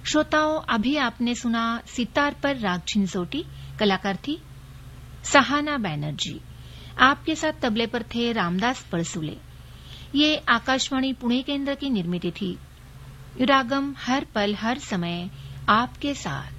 श्रोताओं, अभी आपने सुना सितार पर राग झिंझोटी, कलाकार थी सहाना बैनर्जी। आपके साथ तबले पर थे रामदास पळसुले। ये आकाशवाणी पुणे केंद्र की निर्मित थी। युरागम हर पल हर समय आपके साथ।